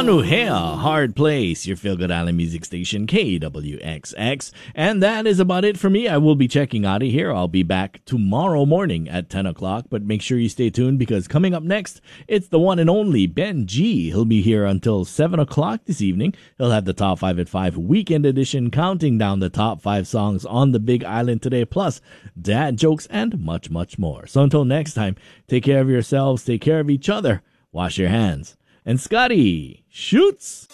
Nuhea, Hard Place, your feel-good island music station, KWXX. And that is about it for me. I will be checking out of here. I'll be back tomorrow morning at 10 o'clock, but make sure you stay tuned because coming up next, it's the one and only Ben G. He'll be here until 7 o'clock this evening. He'll have the Top 5 at 5 Weekend Edition, counting down the top 5 songs on the Big Island today, plus dad jokes and much, much more. So until next time, take care of yourselves, take care of each other, wash your hands. And Scotty shoots.